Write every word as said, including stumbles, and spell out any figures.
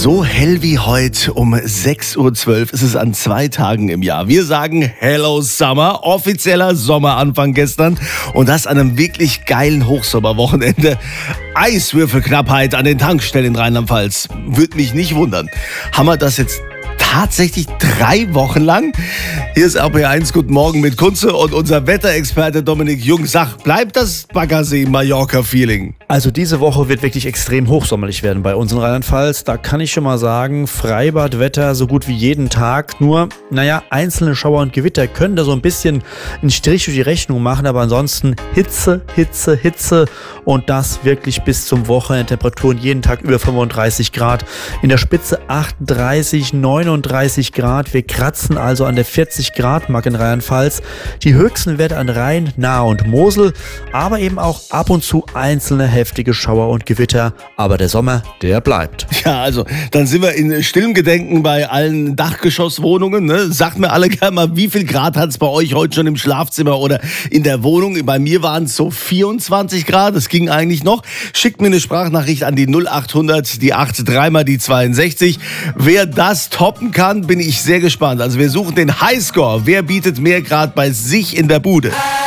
So hell wie heute um sechs Uhr zwölf ist es an zwei Tagen im Jahr. Wir sagen Hello Summer, offizieller Sommeranfang gestern und das an einem wirklich geilen Hochsommerwochenende. Eiswürfelknappheit an den Tankstellen in Rheinland-Pfalz. Würde mich nicht wundern. Haben wir das jetzt tatsächlich drei Wochen lang? Hier ist R P eins, guten Morgen mit Kunze und unser Wetterexperte Dominik Jung. Sag, bleibt das Baggersee-Mallorca-Feeling? Also diese Woche wird wirklich extrem hochsommerlich werden bei uns in Rheinland-Pfalz. Da kann ich schon mal sagen, Freibadwetter so gut wie jeden Tag. Nur, naja, einzelne Schauer und Gewitter können da so ein bisschen einen Strich durch die Rechnung machen. Aber ansonsten Hitze, Hitze, Hitze und das wirklich bis zum Wochenende. Temperaturen jeden Tag über fünfunddreißig Grad. In der Spitze achtunddreißig, neununddreißig Grad. Wir kratzen also an der vierzig Grad Marke in Rheinland-Pfalz. Die höchsten Werte an Rhein, Nahe und Mosel. Aber eben auch ab und zu einzelne heftige Schauer und Gewitter, aber der Sommer, der bleibt. Ja, also, dann sind wir in stillem Gedenken bei allen Dachgeschosswohnungen. Ne? Sagt mir alle gerne mal, wie viel Grad hat es bei euch heute schon im Schlafzimmer oder in der Wohnung? Bei mir waren es so vierundzwanzig Grad, das ging eigentlich noch. Schickt mir eine Sprachnachricht an die null achthundert, die acht drei mal die zweiundsechzig. Wer das toppen kann, bin ich sehr gespannt. Also wir suchen den Highscore. Wer bietet mehr Grad bei sich in der Bude?